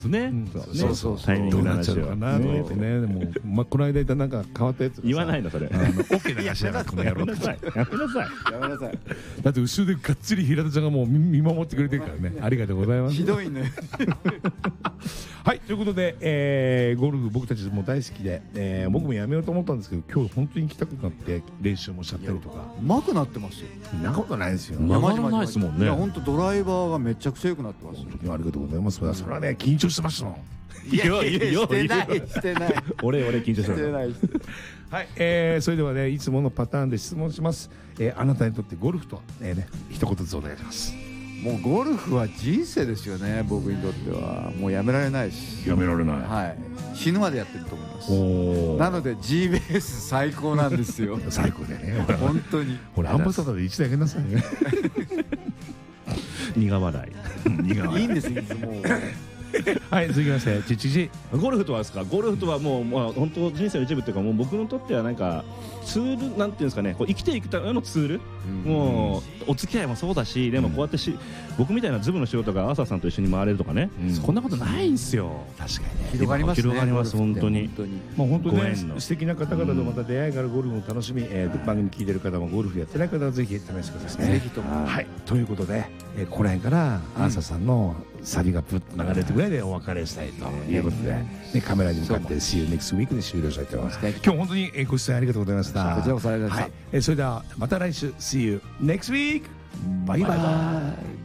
ね、 そうタイミングの話はどうなっちゃうのかなと思ってね。でもまあこの間いたなんか変わったやつがさ言わないのそれ。 オッケー流しやがってこの野郎やめなさい。やめなさい。 やめなさい。 だって後ろでがっつり平田ちゃんがもう見守ってくれてるからね。ありがとうございます。 ひどいね。 はい、ということで、ゴルフ僕たちも大好きで、僕もやめようと思ったんですけど、今日本当に行きたくなって練習もしちゃったりとか。 うまくなってますよ。 そんなことないですよ。 曲がらないですもんねいや本当ドライバーがめちゃくちゃ良くなってますよ。 本当にありがとうございます。それはね緊張してましたもん。 いやいやしてないしてない俺緊張しる。 したてない。 はい、それではねいつものパターンで質問します。あなたにとってゴルフとはね一言ずつお願いします。 もうゴルフは人生ですよね。僕にとってはもうやめられないし。 やめられない。 はい。死ぬまでやってると思います。 おなので G ベース最高なんですよ。 最高だよね。 本当に。 ほらアンバサダーで一台あげなさいね。 苦笑い。 いいんですよ。もう。 はい、続きましてちち。 ゴルフとはですか。ゴルフとはもう本当人生の一部っていうかもう僕にとってはなんかツールなんていうんですかね。こう生きていくためのツール。もうお付き合いもそうだし、でもこうやって僕みたいなズブの仕事が朝さんと一緒に回れるとかね。そんなことないんですよ。 確かにね。 広がりますね。 広がります本当に。 もう本当ご縁のね素敵な方々とまた出会いがあるゴルフを楽しみ、番組聞いてる方もゴルフやってない方はぜひ試してくださいね。 ぜひとも。 はい、ということで、ここら辺からアーサーさんのサビがプッと流れてぐらいでお別れしたいということで、ね、カメラに向かって See you next week で終了したいと思います。今日本当にご出演ありがとうございました。 こちらこそありがとうございました。 はい、それではまた来週 See you next week。バイバイ。